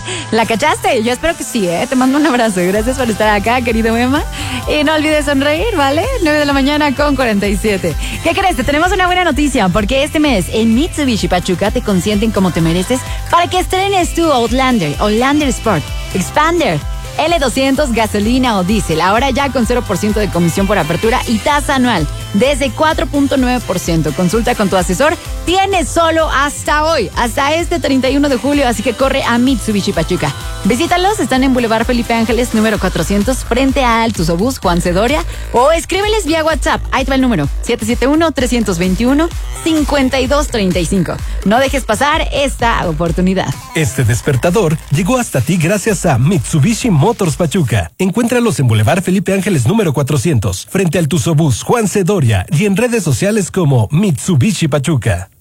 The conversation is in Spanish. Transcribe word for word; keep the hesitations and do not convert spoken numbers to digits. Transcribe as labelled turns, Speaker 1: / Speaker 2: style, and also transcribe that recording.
Speaker 1: ¿La cachaste? Yo espero que sí, ¿eh? Te mando un abrazo. Gracias por estar acá, querido Emma. Y no olvides sonreír, ¿vale? nueve de la mañana con cuarenta y siete. ¿Qué crees? Te tenemos una buena noticia, porque este mes en Mitsubishi Pachuca te consienten como te mereces para que estrenes tu Outlander, Outlander Sport, Expander, L doscientos, gasolina o diésel. Ahora ya con cero por ciento de comisión por apertura y tasa anual desde cuatro punto nueve por ciento. Consulta con tu asesor. Tienes solo hasta hoy, hasta este treinta y uno de julio, así que corre a Mitsubishi Pachuca. Visítalos, están en Boulevard Felipe Ángeles, número cuatrocientos, frente a Altusobús Juan Cedoria, o escríbeles vía WhatsApp. Ahí te va el número, siete siete uno, tres dos uno, cinco dos tres cinco. No dejes pasar esta oportunidad.
Speaker 2: Este despertador llegó hasta ti gracias a Mitsubishi Motors Pachuca. Encuéntralos en Boulevard Felipe Ángeles, número cuatrocientos, frente al Altusobús Juan Cedoria y en redes sociales como Mitsubishi Pachuca.